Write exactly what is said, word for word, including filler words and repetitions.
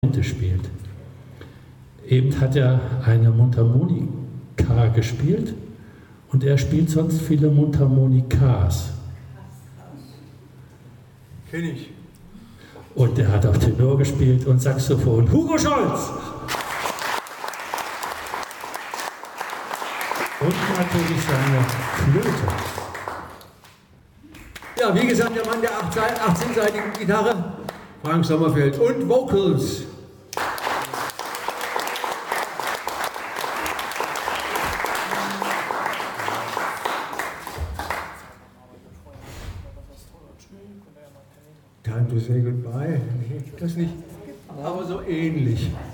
spielt. Eben hat er eine Mundharmonika gespielt und er spielt sonst viele Mundharmonikas. Kenn ich. Und er hat auch Tenor gespielt und Saxophon. Hugo Scholz! Und natürlich seine Flöte. Ja, wie gesagt, der Mann der achtzehnseitigen Gitarre, Frank Sommerfeld, und Vocals. Time to say goodbye. Nee, das nicht, aber so ähnlich.